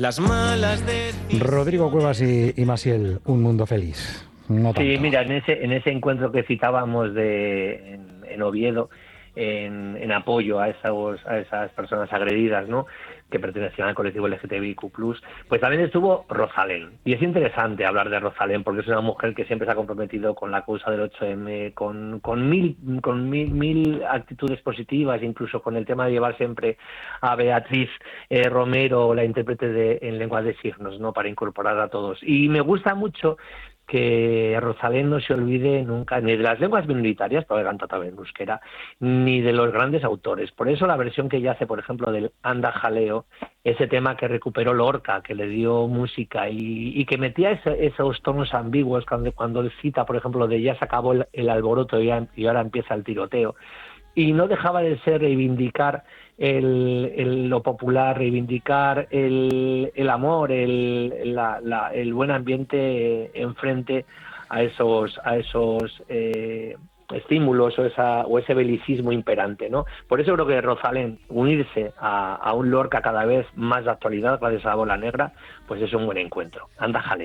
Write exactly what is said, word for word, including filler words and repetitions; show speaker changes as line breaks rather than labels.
Las malas de...
Rodrigo Cuevas y, y Masiel, un mundo feliz. No tanto.
Sí, mira, en ese en ese encuentro que citábamos de en, en Oviedo, en, en apoyo a esos a esas personas agredidas, ¿no?, que pertenecían al colectivo L G T B I Q plus, pues también estuvo Rosalén. Y es interesante hablar de Rosalén porque es una mujer que siempre se ha comprometido con la causa del ocho eme, con, con mil con mil, mil actitudes positivas, incluso con el tema de llevar siempre a Beatriz eh, Romero, la intérprete de en lengua de signos, ¿no?, para incorporar a todos. Y me gusta mucho que Rosalén no se olvide nunca ni de las lenguas minoritarias, porque canta también en euskera, ni de los grandes autores. Por eso la versión que ella hace, por ejemplo, del Anda Jaleo, ese tema que recuperó Lorca, que le dio música y, y que metía ese, esos tonos ambiguos cuando, cuando él cita, por ejemplo, de ya se acabó el, el alboroto y, ya, y ahora empieza el tiroteo. Y no dejaba de ser reivindicar el, el, lo popular, reivindicar el, el amor, el, la, la, el buen ambiente enfrente a esos a esos eh, estímulos o esa o ese belicismo imperante, ¿no? Por eso creo que Rosalén, unirse a, a un Lorca cada vez más de actualidad, gracias a Bola Negra, pues es un buen encuentro. Anda, jale.